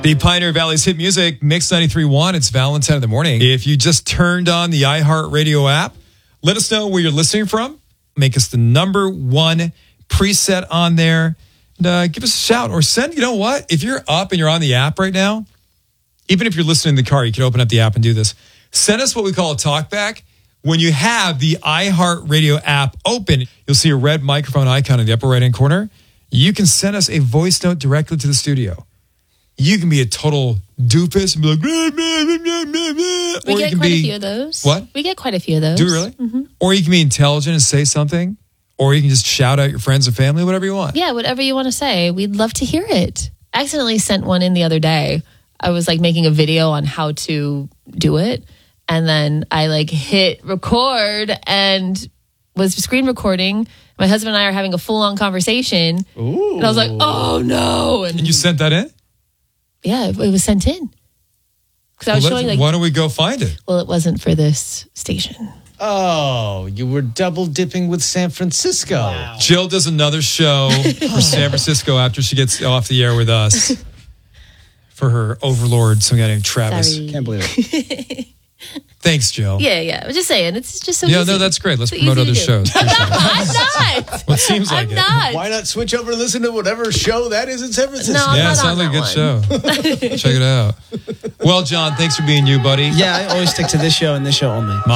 The Pioneer Valley's hit music, Mix 93.1. It's Valentine in the morning. If you just turned on the iHeartRadio app, let us know where you're listening from. Make us the number one preset on there. And, give us a shout or send, you know what? If you're up and you're on the app right now, even if you're listening in the car, you can open up the app and do this. Send us what we call a talkback. When you have the iHeartRadio app open, you'll see a red microphone icon in the upper right-hand corner. You can send us a voice note directly to the studio. You can be a total doofus and be like, we get quite a few of those. What? We get quite a few of those. Do you really? Mm-hmm. Or you can be intelligent and say something. Or you can just shout out your friends and family, whatever you want. Yeah, whatever you want to say. We'd love to hear it. I accidentally sent one in the other day. I was making a video on how to do it. And then I hit record and was screen recording. My husband and I are having a full-on conversation. Ooh. And I was like, oh no. And you sent that in? Yeah, it was sent in. Because I was showing why don't we go find it? Well, it wasn't for this station. Oh, you were double dipping with San Francisco. Wow. Jill does another show for San Francisco after she gets off the air with us for her overlord, some guy named Travis. Sorry. Can't believe it. Thanks, Jill. Yeah. I was just saying, it's just so easy. easy. No, that's great. Let's so promote other shows. I'm not. Well, it seems like I'm not. Why not switch over and listen to whatever show that is in San Francisco? No, yeah, it sounds like a good show. Check it out. Well, John, thanks for being you, buddy. Yeah, I always stick to this show and this show only.